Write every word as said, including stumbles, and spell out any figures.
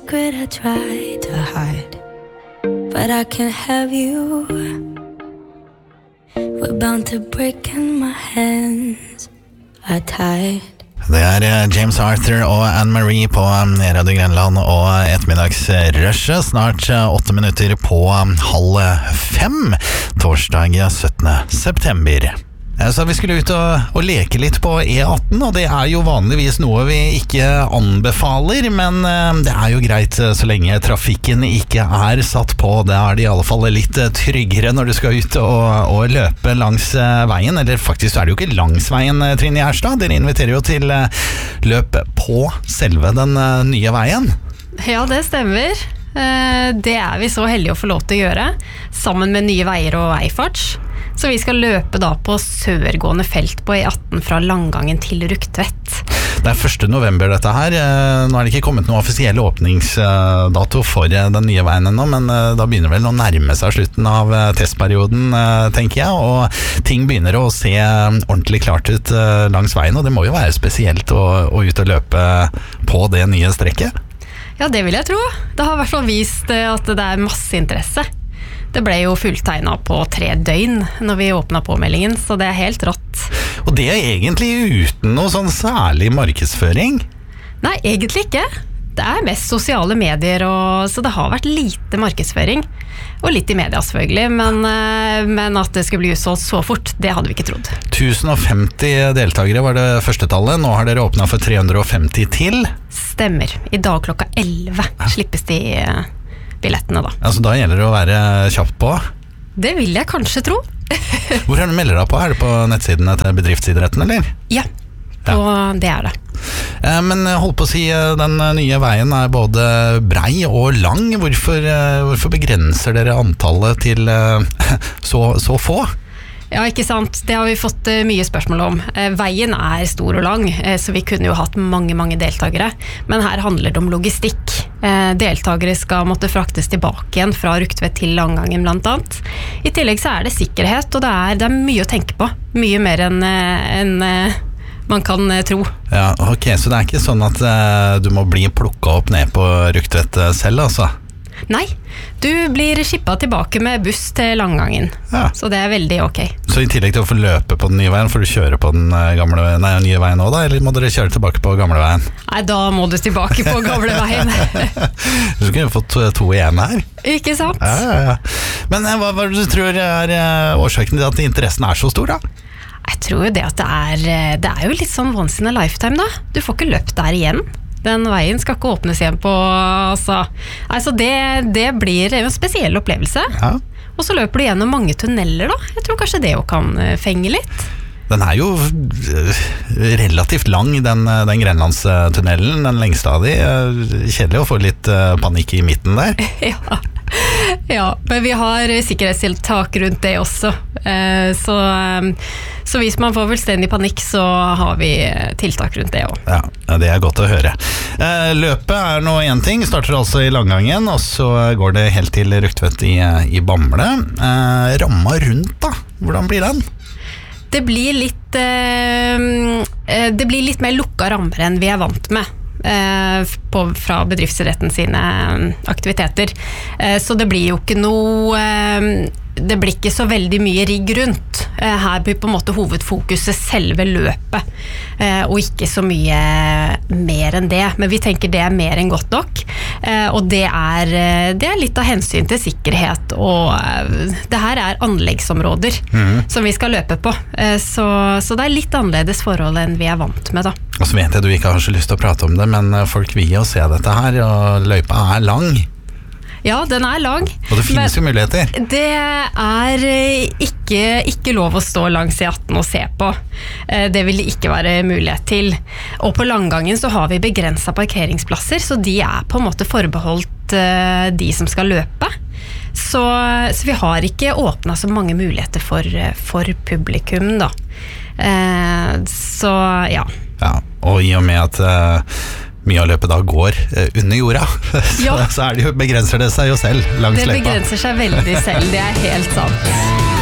secret I try to hide, but I can't have you. We're bound to break and my hands are tied. Det er James Arthur og Anne-Marie på Radio Grenland og ettermiddagsrushet. Snart åtte minutter på halv fem, torsdag syttende september. Så vi skulle ut og, og leke litt på E atten, og det er jo vanligvis noe vi ikke anbefaler, men det er jo greit så lenge trafikken ikke er satt på. Det er det i alle fall litt tryggere når du skal ut og, og løpe langs veien, eller faktisk er det jo ikke langs veien, Trine Gjerstad. Dere inviterer jo til løp på selve den nye veien. Ja, det stemmer. Det er vi så heldige å få lov til å gjøre, sammen med Nye Veier og Eifarts. Så vi skal løpe da på sørgående felt på E atten fra Langangen til Rugtvedt. Det er første november dette her. Nå er det ikke kommet noen offisiell åpningsdato for den nye veien ennå, men da begynner vel å nærme seg slutten av testperioden, tenker jeg, og ting begynner å se ordentlig klart ut langs veien, og det må jo være spesielt å, å ut og løpe på det nye strekket. Ja, det vil jeg tro. Det har i hvert fall vist at det er masse interesse. Det ble jo fulltegnet på tre døgn når vi åpnet påmeldingen, så det er helt rått. Og det er egentlig uten noe sånn særlig markedsføring? Nei, egentlig ikke. Det er mest sosiale medier, og, så det har vært lite markedsføring. Og litt i media selvfølgelig, men, men at det skulle bli utsolgt så fort, det hadde vi ikke trodd. tusen og femti deltakere var det første tallet. Nå har dere åpnet for tre hundre og femti til. Stemmer. I dag klokka elleve slippes de billettene da. Altså da gjelder det å være kjapt på? Det vil jeg kanskje tro. Hvor er det du melder deg på? Er det på nettsiden til bedriftsidretten, eller? Ja, på, ja. Det er det. Men hold på å si, den nye veien er både brei og lang. Hvorfor, hvorfor begrenser dere antallet til så, så få? Ja, ikke sant. Det har vi fått mye spørsmål om. Veien er stor og lang, så vi kunne jo hatt mange, mange deltakere. Men her handler det om logistikk. Deltakere skal måtte fraktes tilbake igjen fra Rugtvedt til Langangen blant annet. I tillegg så er det sikkerhet, og det er, det er mye å tenke på. Mye mer enn, enn man kan tro. Ja, ok, så det er ikke sånn at du må bli plukket opp ned på Rugtvedt selv, altså? Nei, du blir skippet tilbake med buss til Langangen, ja. Så det er veldig ok. Så i tillegg til å få løpe på den nye veien, får du kjøre på den gamle, nei, nye veien også da, eller må dere kjøre tilbake på gamle veien? Nei, da må du tilbake på gamle veien. Du skulle jo fått to, to igjen her. Ikke sant? Ja, ja, ja. Men hva, hva du tror er årsaken til at interessen er så stor da? Jeg tror jo det at det er, det er jo litt sånn once in a lifetime da. Du får ikke løpt der igjen. Den veien skal ikke åpnes igjen på, altså, altså det, det blir en spesiell opplevelse. Ja. Og så løper du gjennom mange tunneler da. Jeg tror kanskje det jo kan fenge litt. Den er jo relativt lang, den, den Grenlandstunnelen, den lengste av de. Kjedelig å få litt panikk i midten der. Ja. Ja, men vi har sikkerhetstiltak rundt det også. Så, så hvis man får fullstendig panikk, så har vi tiltak rundt det også. Ja, det er godt å høre. Løpet er nå en ting, starter altså i Langangen, og så går det helt til Rugtvedt i, i Bamble. Ramma rundt da, hvordan blir den? Det blir litt, det blir litt mer lukka rammer enn vi er vant med. På, fra bedriftsidretten sine aktiviteter, så det blir jo ikke noe, det blir ikke så veldig mye rigg rundt. Her blir på en måte hovedfokuset selve løpet, og ikke så mye mer enn det, men vi tenker det er mer enn godt nok, og det er, det er litt av hensyn til sikkerhet, og det her er anleggsområder mm. som vi skal løpe på, så, så det er litt annerledes forhold enn vi er vant med da. Og så vet jeg du ikke har så lyst til å prate om det, men folk vil jo se dette her, og løypa er lang. Ja, den er lang. Og det finnes jo muligheter. Det er ikke, ikke lov å stå langs E atten og se på. Det vil det ikke være mulighet til. Og på Langangen så har vi begrenset parkeringsplasser, så de er på en måte forbeholdt de som skal løpe. Så, så vi har ikke åpnet så mange muligheter for, for publikum da. Så ja. Ja, og i og med at uh, mye av løpet da går uh, under jorda, så, ja. så er det jo, begrenser det seg jo selv langs løypa. Det begrenser seg veldig selv, det er helt sant.